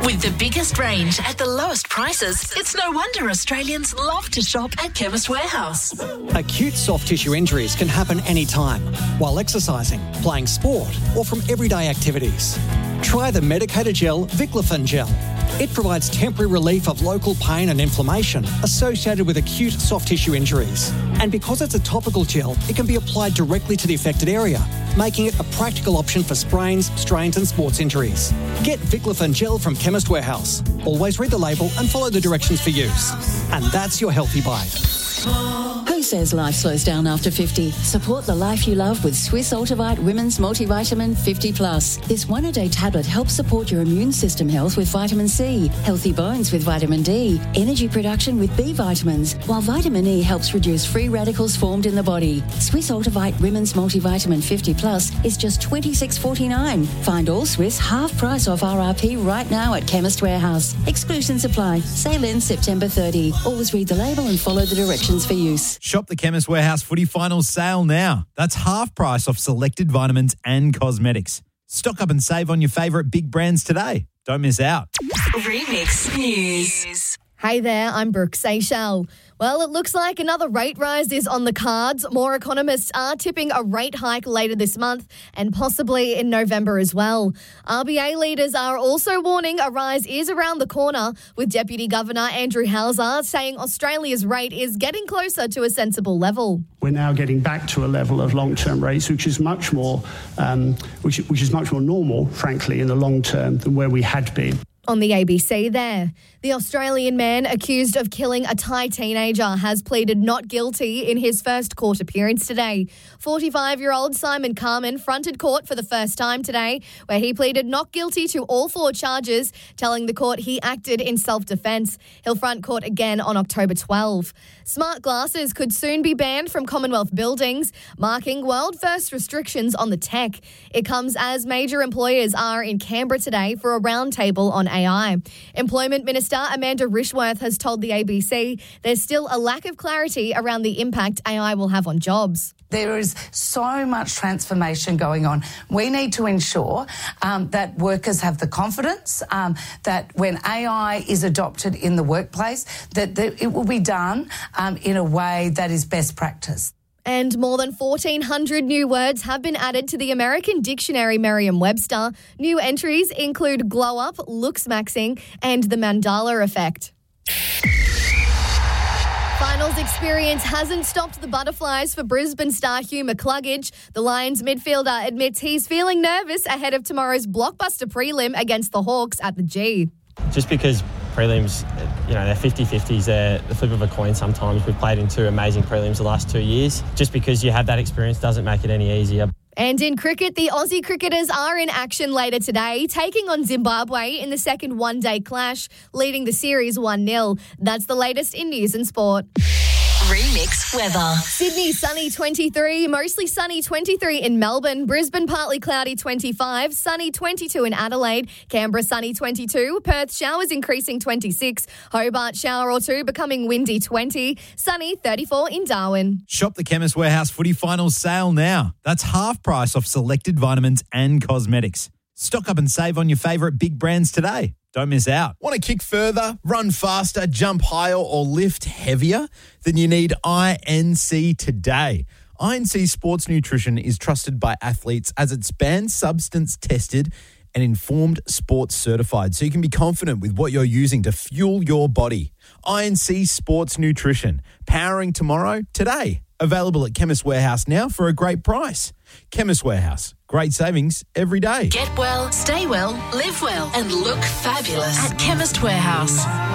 With the biggest range at the lowest prices, it's no wonder Australians love to shop at Chemist Warehouse. Acute soft tissue injuries can happen anytime, while exercising, playing sport, or from everyday activities. Try the medicated gel Viclofen Gel. It provides temporary relief of local pain and inflammation associated with acute soft tissue injuries. And because it's a topical gel, it can be applied directly to the affected area, making it a practical option for sprains, strains and sports injuries. Get Viclofen Gel from Chemist Warehouse. Always read the label and follow the directions for use. And that's your healthy bite. Who says life slows down after 50? Support the life you love with Swiss Ultivite Women's Multivitamin 50 Plus. This one-a-day tablet helps support your immune system health with vitamin C, healthy bones with vitamin D, energy production with B vitamins, while vitamin E helps reduce free radicals formed in the body. Swiss Ultivite Women's Multivitamin 50 Plus is just $26.49. Find all Swiss half price off RRP right now at Chemist Warehouse. Exclusions apply. Sale ends September 30. Always read the label and follow the directions for use. Shop the Chemist Warehouse Footy Finals sale now. That's half price off selected vitamins and cosmetics. Stock up and save on your favourite big brands today. Don't miss out. Remix News. Hey there, I'm Brooke Seychelles. Well, it looks like another rate rise is on the cards. More economists are tipping a rate hike later this month and possibly in November as well. RBA leaders are also warning a rise is around the corner, with Deputy Governor Andrew Hauser saying Australia's rate is getting closer to a sensible level. We're now getting back to a level of long-term rates which is much more normal, frankly, in the long term than where we had been. On the ABC there, the Australian man accused of killing a Thai teenager has pleaded not guilty in his first court appearance today. 45-year-old Simon Carman fronted court for the first time today, where he pleaded not guilty to all 4 charges, telling the court he acted in self-defence. He'll front court again on October 12. Smart glasses could soon be banned from Commonwealth buildings, marking world-first restrictions on the tech. It comes as major employers are in Canberra today for a roundtable on AI. Employment Minister Amanda Rishworth has told the ABC there's still a lack of clarity around the impact AI will have on jobs. There is so much transformation going on. We need to ensure that workers have the confidence that when AI is adopted in the workplace, that it will be done in a way that is best practice. And more than 1,400 new words have been added to the American Dictionary Merriam-Webster. New entries include glow-up, looks-maxing, and the Mandela effect. Finals experience hasn't stopped the butterflies for Brisbane star Hugh McCluggage. The Lions midfielder admits he's feeling nervous ahead of tomorrow's blockbuster prelim against the Hawks at the G. Just because prelims, they're 50-50s, they're the flip of a coin sometimes. We've played in 2 amazing prelims the last 2 years. Just because you have that experience doesn't make it any easier. And in cricket, the Aussie cricketers are in action later today, taking on Zimbabwe in the second one-day clash, leading the series 1-0. That's the latest in news and sport. Remix weather. Sydney, sunny 23, mostly sunny 23 in Melbourne. Brisbane, partly cloudy 25, sunny 22 in Adelaide. Canberra, sunny 22. Perth, showers increasing 26. Hobart, shower or 2, becoming windy 20. Sunny 34 in Darwin. Shop the Chemist Warehouse Footy Finals sale now. That's half price off selected vitamins and cosmetics. Stock up and save on your favourite big brands today. Don't miss out. Want to kick further, run faster, jump higher or lift heavier? Then you need INC today. INC Sports Nutrition is trusted by athletes as it's banned substance tested and informed sports certified, so you can be confident with what you're using to fuel your body. INC Sports Nutrition, powering tomorrow today. Available at Chemist Warehouse now for a great price. Chemist Warehouse, great savings every day. Get well, stay well, live well and look fabulous at Chemist Warehouse.